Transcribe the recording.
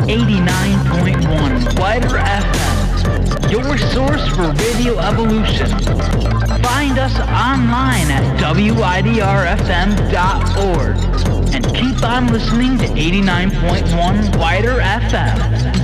89.1 Wider FM, your source for radio evolution. Find us online at widrfm.org and keep on listening to 89.1 Wider FM.